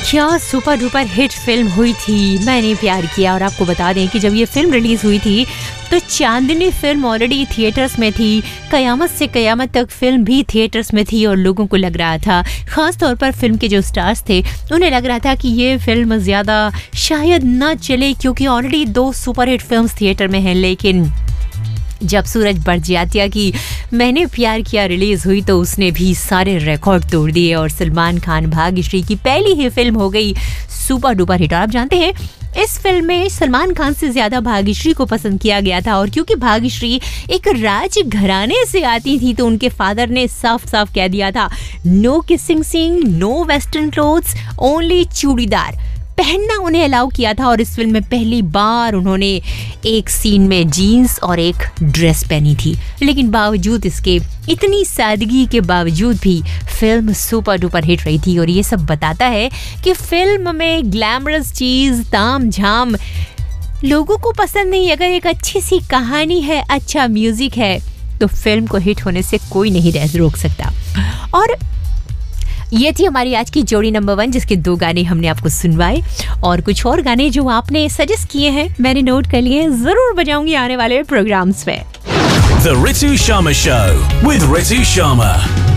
क्या super duper hit film हुई थी मैंने प्यार किया। और आपको बता दें कि जब ये फिल्म रिलीज हुई थी तो चांदनी फिल्म ऑलरेडी थिएटर्स में थी, कयामत से कयामत तक फिल्म भी थिएटर्स में थी और लोगों को लग रहा था, खास तौर पर फिल्म के जो स्टार्स थे उन्हें लग रहा था कि ये फिल्म ज़्यादा शायद ना चले क्योंकि ऑलरेडी 2 सुपरहिट फिल्म्स थिएटर में हैं। लेकिन जब सूरज बड़जात्या की मैंने प्यार किया रिलीज हुई तो उसने भी सारे रिकॉर्ड तोड़ दिए और सलमान खान भाग्यश्री की पहली ही फिल्म हो गई सुपर डुपर हिट। और आप जानते हैं इस फिल्म में सलमान खान से ज्यादा भाग्यश्री को पसंद किया गया था और क्योंकि भाग्यश्री एक राज घराने से आती थी तो उनके फादर ने साफ साफ कह दिया था no kissing scene, no western clothes, only churidar पहनना उन्हें अलाउ किया था। और इस फिल्म में पहली बार उन्होंने एक सीन में जीन्स और एक ड्रेस पहनी थी, लेकिन बावजूद इसके इतनी सादगी के बावजूद भी फिल्म सुपर डुपर हिट रही थी। और ये सब बताता है कि फिल्म में ग्लैमरस चीज़ ताम झाम लोगों को पसंद नहीं। अगर एक अच्छी सी कहानी है, अच्छा म्यूजिक है तो फिल्म को हिट होने से कोई नहीं रोक सकता। और ये थी हमारी आज की जोड़ी नंबर 1 जिसके 2 गाने हमने आपको सुनवाए और कुछ और गाने जो आपने सजेस्ट किए हैं मैंने नोट कर लिए, जरूर बजाऊंगी आने वाले प्रोग्राम्स में। The Ritu Sharma Show with Ritu Sharma.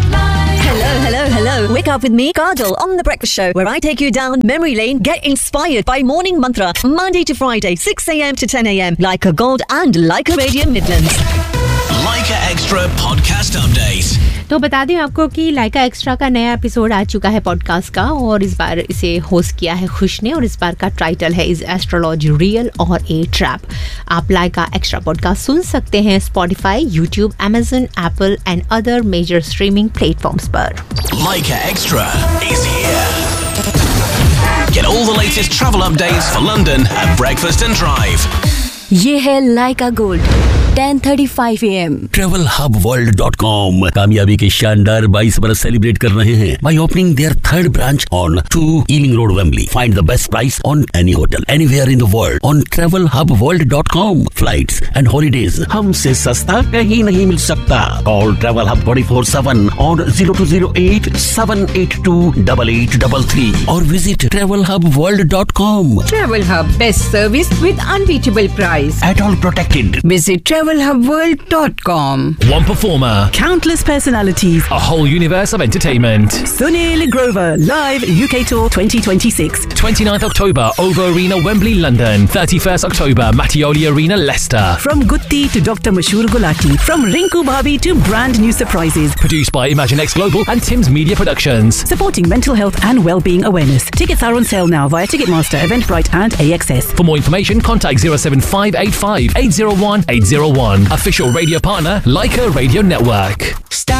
Hello. Wake up with me, Kajal, on The Breakfast Show, where I take you down memory lane, get inspired by Morning Mantra, Monday to Friday, 6 a.m. to 10 a.m. Leica Gold and Leica Radio Midlands. Leica Extra Podcast Update. तो बता दें आपको कि लाइका extra का नया episode आ चुका है podcast का और इस बार इसे होस्ट किया है खुश ने और इस बार का टाइटल है इज एस्ट्रोलॉजी रियल और ए ट्रैप। आप लाइका एक्स्ट्रा पॉडकास्ट सुन सकते हैं Spotify, YouTube, Amazon, Apple and other major streaming platforms पर। Leica Extra is here. Get all the latest travel updates for London at breakfast and drive. ये है लाइका gold 10:35 AM. TravelHubWorld.com कामयाबी के शानदार 22 बरस सेलिब्रेट कर रहे हैं by opening their 3rd branch on 2 Ealing Road, Wembley. Find the best price on any hotel anywhere in the world on TravelHubWorld.com. Flights and holidays हमसे सस्ता कहीं नहीं मिल सकता. Call Travel Hub 24/7 on 0208 7828833 और visit TravelHubWorld.com. Travel Hub, best service with unbeatable price. At all protected. Visit TravelHubWorld.com. One performer, Countless personalities. a whole universe of entertainment. Sunil Grover, live UK Tour 2026. 29th October, OVO Arena, Wembley, London. 31st October, Mattioli Arena, Leicester. From Gutti to Dr. Mashur Gulati. From Rinku Bhabi to brand new surprises. Produced by ImagineX Global and Tim's Media Productions. Supporting mental health and well-being awareness. Tickets are on sale now via Ticketmaster, Eventbrite and AXS. For more information, contact 07585 801 801. Official radio partner, Leica Radio Network.